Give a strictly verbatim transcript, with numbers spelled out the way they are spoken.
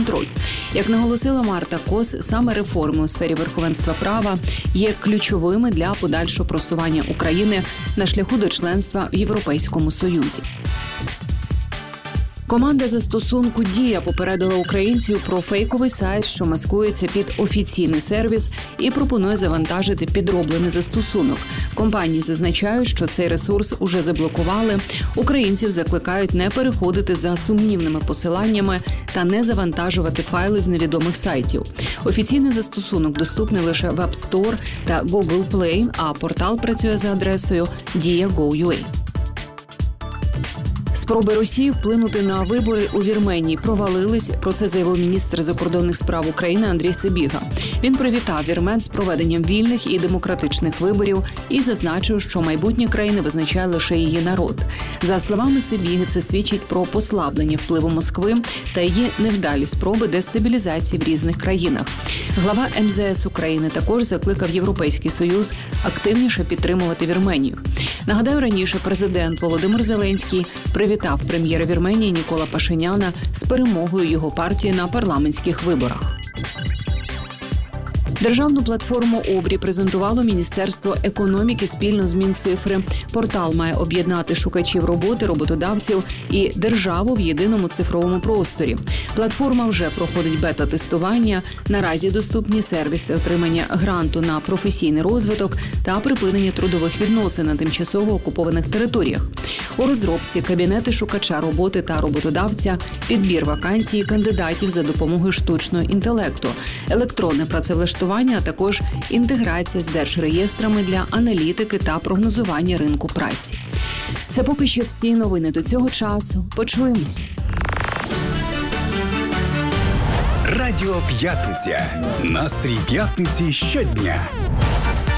контроль. Як наголосила Марта Кос, саме реформи у сфері верховенства права є ключовими для подальшого просування України на шляху до членства в Європейському Союзі. Команда застосунку «Дія» попередила українців про фейковий сайт, що маскується під офіційний сервіс і пропонує завантажити підроблений застосунок. Компанії зазначають, що цей ресурс уже заблокували. Українців закликають не переходити за сумнівними посиланнями та не завантажувати файли з невідомих сайтів. Офіційний застосунок доступний лише в App Store та Google Play, а портал працює за адресою дія крапка гов крапка ю а. Спроби Росії вплинути на вибори у Вірменії провалились. Про це заявив міністр закордонних справ України Андрій Сибіга. Він привітав вірмен з проведенням вільних і демократичних виборів і зазначив, що майбутнє країни визначає лише її народ. За словами Сибіги, це свідчить про послаблення впливу Москви та її невдалі спроби дестабілізації в різних країнах. Глава ем зе ес України також закликав Європейський Союз активніше підтримувати Вірменію. Нагадаю, раніше президент Володимир Зеленський привітав прем'єра Вірменії Нікола Пашиняна з перемогою його партії на парламентських виборах. Державну платформу «Обрій» презентувало Міністерство економіки спільно з Мінцифри. Портал має об'єднати шукачів роботи, роботодавців і державу в єдиному цифровому просторі. Платформа вже проходить бета-тестування. Наразі доступні сервіси отримання гранту на професійний розвиток та припинення трудових відносин на тимчасово окупованих територіях. У розробці кабінети шукача роботи та роботодавця, підбір вакансій кандидатів за допомогою штучного інтелекту, електронне працевлаштування, а також інтеграція з держреєстрами для аналітики та прогнозування ринку праці. Це поки що всі новини до цього часу. Почуємось. Радіо П'ятниця. Настрій п'ятниці щодня.